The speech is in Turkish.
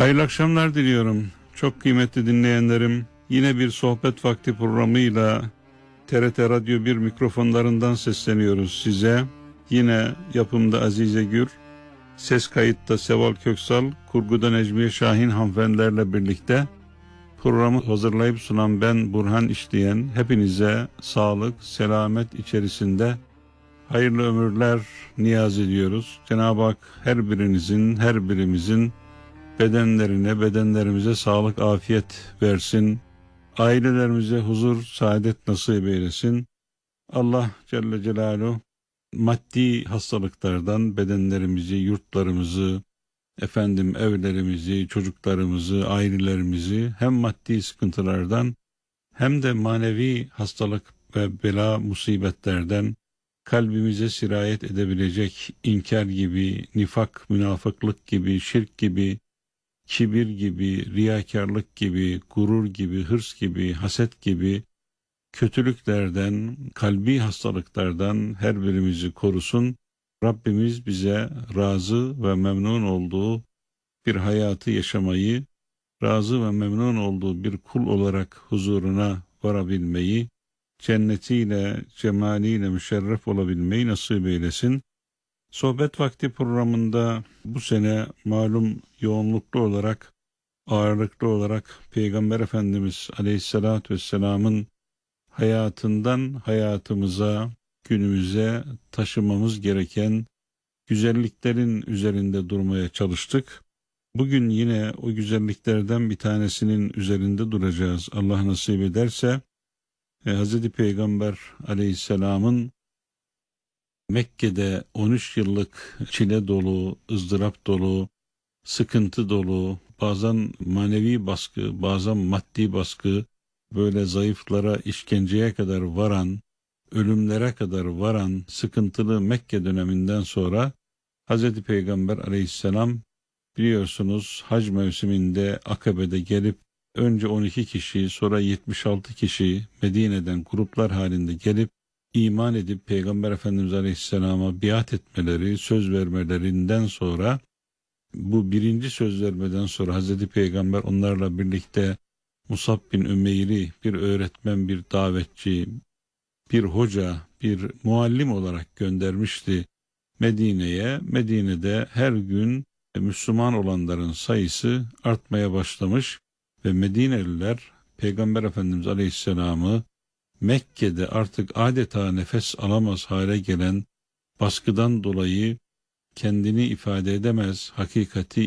Hayırlı akşamlar diliyorum. Çok kıymetli dinleyenlerim, yine bir sohbet vakti programıyla TRT Radyo 1 mikrofonlarından sesleniyoruz size. Yine yapımda Azize Gür, ses kayıtta Seval Köksal, kurguda Necmiye Şahin hanımefendilerle birlikte programı hazırlayıp sunan ben Burhan İşleyen, hepinize sağlık, selamet içerisinde hayırlı ömürler niyaz ediyoruz. Cenab-ı Hak her birimizin bedenlerimize sağlık, afiyet versin. Ailelerimize huzur, saadet nasip eylesin. Allah Celle Celaluhu maddi hastalıklardan bedenlerimizi, yurtlarımızı, evlerimizi, çocuklarımızı, ailelerimizi hem maddi sıkıntılardan hem de manevi hastalık ve bela musibetlerden kalbimize sirayet edebilecek inkar gibi, nifak, münafıklık gibi, şirk gibi, kibir gibi, riyakarlık gibi, gurur gibi, hırs gibi, haset gibi kötülüklerden, kalbi hastalıklardan her birimizi korusun. Rabbimiz bize razı ve memnun olduğu bir hayatı yaşamayı, razı ve memnun olduğu bir kul olarak huzuruna varabilmeyi, cennetiyle, cemaliyle müşerref olabilmeyi nasip eylesin. Sohbet Vakti programında bu sene malum ağırlıklı olarak Peygamber Efendimiz Aleyhisselatü Vesselam'ın hayatından hayatımıza, günümüze taşımamız gereken güzelliklerin üzerinde durmaya çalıştık. Bugün yine o güzelliklerden bir tanesinin üzerinde duracağız. Allah nasip ederse Hz. Peygamber Aleyhisselam'ın Mekke'de 13 yıllık çile dolu, ızdırap dolu, sıkıntı dolu, bazen manevi baskı, bazen maddi baskı, böyle zayıflara işkenceye kadar varan, ölümlere kadar varan sıkıntılı Mekke döneminden sonra Hz. Peygamber Aleyhisselam biliyorsunuz hac mevsiminde Akabe'de gelip önce 12 kişi sonra 76 kişi Medine'den gruplar halinde gelip iman edip Peygamber Efendimiz Aleyhisselam'a biat etmeleri, söz vermelerinden sonra bu birinci söz vermeden sonra Hazreti Peygamber onlarla birlikte Musab bin Ümeyr'i bir öğretmen, bir davetçi, bir hoca, bir muallim olarak göndermişti Medine'ye. Medine'de her gün Müslüman olanların sayısı artmaya başlamış ve Medineliler Peygamber Efendimiz Aleyhisselam'ı Mekke'de artık adeta nefes alamaz hale gelen baskıdan dolayı kendini ifade edemez, hakikati